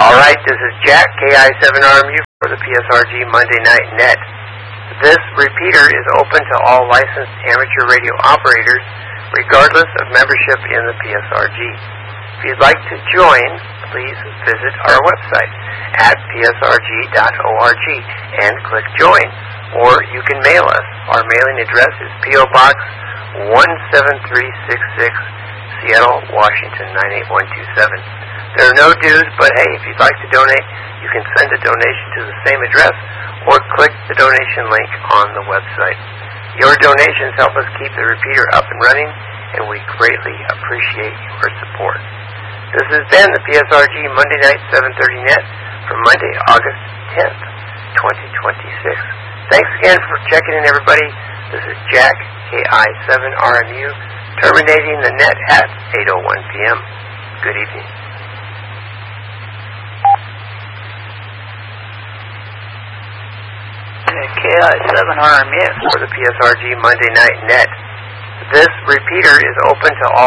All right, this is Jack, KI7RMU for the PSRG Monday Night Net. This repeater is open to all licensed amateur radio operators, regardless of membership in the PSRG. If you'd like to join, please visit our website at psrg.org and click Join, or you can mail us. Our mailing address is P.O. Box 17366, Seattle, Washington 98127. There are no dues, but hey, if you'd like to donate, you can send a donation to the same address or click the donation link on the website. Your donations help us keep the repeater up and running, and we greatly appreciate your support. This has been the PSRG Monday Night 7:30 Net for Monday, August 10th, 2026. Thanks again for checking in, everybody. This is Jack, KI7RMU, terminating the net at 8:01 p.m. Good evening. KI7RMU for the PSRG Monday Night Net. This repeater is open to all